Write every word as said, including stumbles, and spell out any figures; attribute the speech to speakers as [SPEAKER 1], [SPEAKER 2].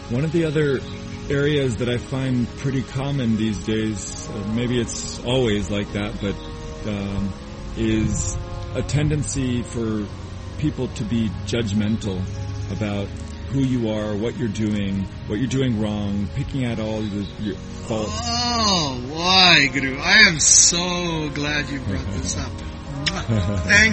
[SPEAKER 1] One of the other areas that I find pretty common these days, uh, maybe it's always like that, but um, is a tendency for people to be judgmental about who you are, what you're doing, what you're doing wrong, picking out all the, your faults.
[SPEAKER 2] Oh, why, Guru? I am so glad you brought this up. Thank